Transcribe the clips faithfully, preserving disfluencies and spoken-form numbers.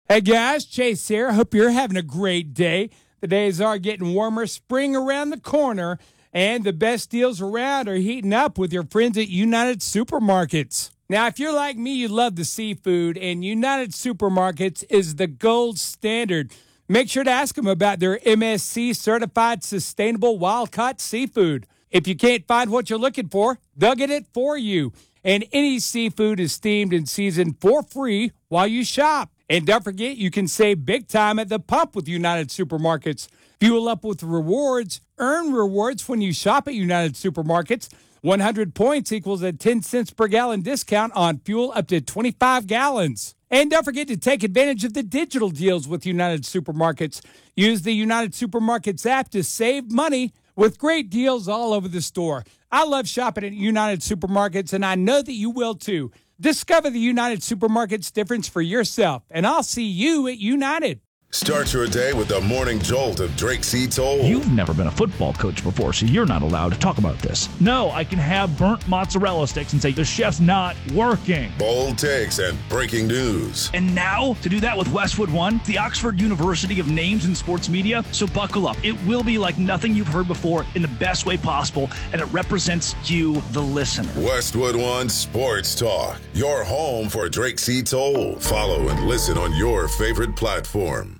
Hey guys, Chase here. Hope you're having a great day. The days are getting warmer, spring around the corner, and the best deals around are heating up with your friends at United Supermarkets. Now, if you're like me, you love the seafood, and United Supermarkets is the gold standard. Make sure to ask them about their M S C certified sustainable wild-caught seafood. If you can't find what you're looking for, they'll get it for you. And any seafood is steamed and seasoned for free while you shop. And don't forget, you can save big time at the pump with United Supermarkets. Fuel up with rewards. Earn rewards when you shop at United Supermarkets. one hundred points equals a ten cents per gallon discount on fuel up to twenty-five gallons. And don't forget to take advantage of the digital deals with United Supermarkets. Use the United Supermarkets app to save money with great deals all over the store. I love shopping at United Supermarkets, and I know that you will too. Discover the United Supermarkets difference for yourself, and I'll see you at United. Start your day with the morning jolt of Drake C. Toll. You've never been a football coach before, so you're not allowed to talk about this. No, I can have burnt mozzarella sticks and say the chef's not working. Bold takes and breaking news. And now, to do that with Westwood One, the Oxford University of Names in Sports Media. So buckle up. It will be like nothing you've heard before in the best way possible, and it represents you, the listener. Westwood One Sports Talk, your home for Drake C. Toll. Follow and listen on your favorite platform.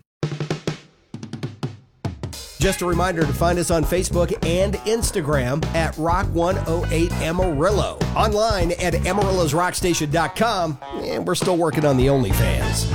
Just a reminder to find us on Facebook and Instagram at Rock one oh eight Amarillo. Online at amarillos rock station dot com. And we're still working on the OnlyFans.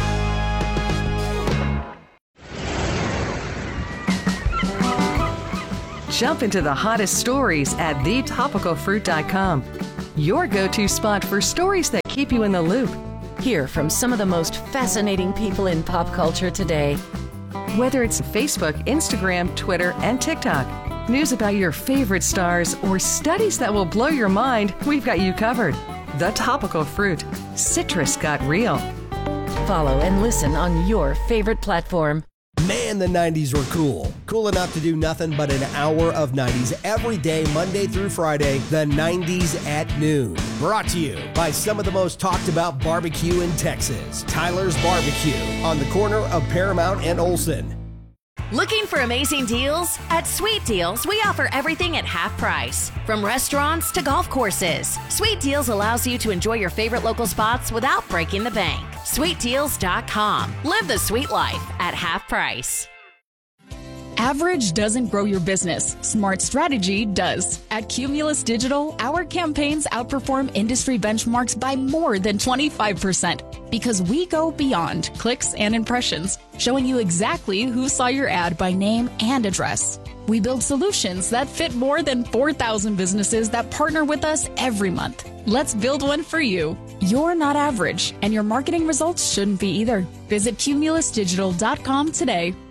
Jump into the hottest stories at the topical fruit dot com. Your go-to spot for stories that keep you in the loop. Hear from some of the most fascinating people in pop culture today. Whether it's Facebook, Instagram, Twitter, and TikTok, news about your favorite stars, or studies that will blow your mind, we've got you covered. The Topical Fruit. Citrus got real. Follow and listen on your favorite platform. Man, the nineties were cool. Cool enough to do nothing but an hour of nineties every day, Monday through Friday, the nineties at noon. Brought to you by some of the most talked about barbecue in Texas. Tyler's Barbecue on the corner of Paramount and Olsen. Looking for amazing deals? At Sweet Deals, we offer everything at half price. From restaurants to golf courses, Sweet Deals allows you to enjoy your favorite local spots without breaking the bank. sweet deals dot com. Live the sweet life at half price. Average doesn't grow your business. Smart strategy does. At Cumulus Digital, our campaigns outperform industry benchmarks by more than twenty-five percent because we go beyond clicks and impressions, showing you exactly who saw your ad by name and address. We build solutions that fit more than four thousand businesses that partner with us every month. Let's build one for you. You're not average, and your marketing results shouldn't be either. Visit cumulus digital dot com today.